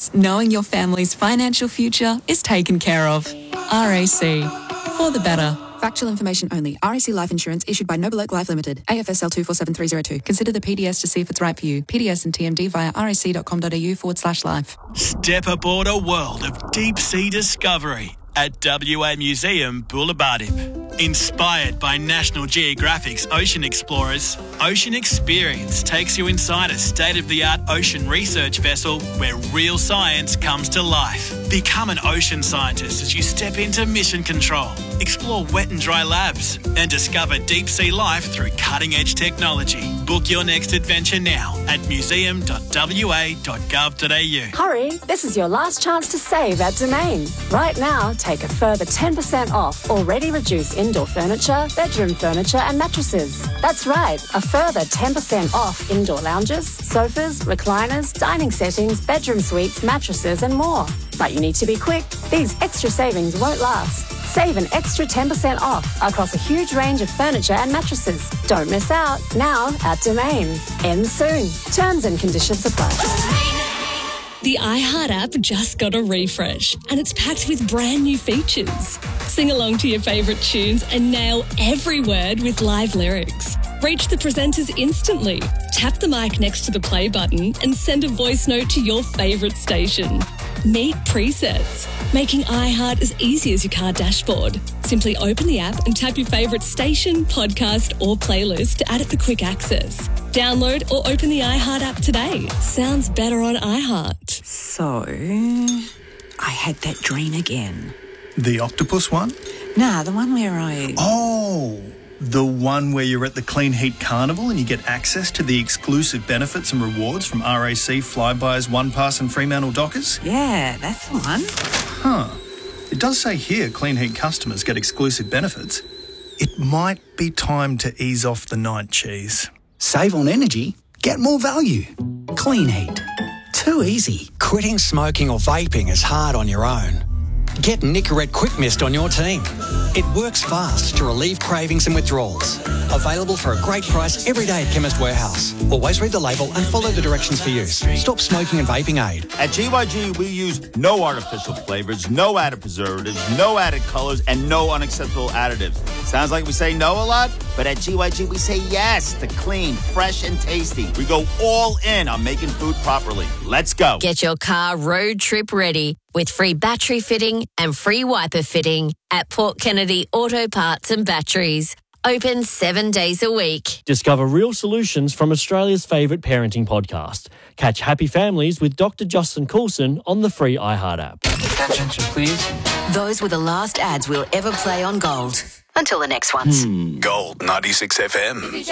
means knowing your family's financial future is taken care of. RAC. For the better. Factual information only. RAC Life Insurance issued by Noble Oak Life Limited. AFSL 247302. Consider the PDS to see if it's right for you. PDS and TMD via rac.com.au/life. Step aboard a world of deep-sea discovery at WA Museum Bulabardim. Inspired by National Geographic's Ocean Explorers, Ocean Experience takes you inside a state-of-the-art ocean research vessel where real science comes to life. Become an ocean scientist as you step into mission control, explore wet and dry labs, and discover deep-sea life through cutting-edge technology. Book your next adventure now at museum.wa.gov.au. Hurry, this is your last chance to save at Domain. Right now, take a further 10% off already reduced indoor furniture, bedroom furniture and mattresses. That's right, a further 10% off indoor lounges, sofas, recliners, dining settings, bedroom suites, mattresses and more. But you need to be quick. These extra savings won't last. Save an extra 10% off across a huge range of furniture and mattresses. Don't miss out. Now at Domain. Ends soon. Terms and conditions apply. The iHeart app just got a refresh and it's packed with brand new features. Sing along to your favourite tunes and nail every word with live lyrics. Reach the presenters instantly. Tap the mic next to the play button and send a voice note to your favourite station. Meet presets, making iHeart as easy as your car dashboard. Simply open the app and tap your favourite station, podcast or playlist to add it for quick access. Download or open the iHeart app today. Sounds better on iHeart. So, I had that dream again. The octopus one? Nah, the one where Oh, the one where you're at the Clean Heat Carnival and you get access to the exclusive benefits and rewards from RAC, Flybuys, OnePass and Fremantle Dockers? Yeah, that's the one. Huh. It does say here Clean Heat customers get exclusive benefits. It might be time to ease off the night cheese. Save on energy, get more value. Clean Heat. Too easy. Quitting smoking or vaping is hard on your own. Get Nicorette Quick Mist on your team. It works fast to relieve cravings and withdrawals. Available for a great price every day at Chemist Warehouse. Always read the label and follow the directions for use. Stop smoking and vaping aid. At GYG, we use no artificial flavors, no added preservatives, no added colors, and no unacceptable additives. Sounds like we say no a lot, but at GYG, we say yes to clean, fresh, and tasty. We go all in on making food properly. Let's go. Get your car road trip ready with free battery fitting and free wiper fitting at Port Kennedy Auto Parts and Batteries. Open 7 days a week. Discover real solutions from Australia's favourite parenting podcast. Catch Happy Families with Dr. Justin Coulson on the free iHeart app. Attention, please. Those were the last ads we'll ever play on Gold. Until the next ones. Gold 96 FM.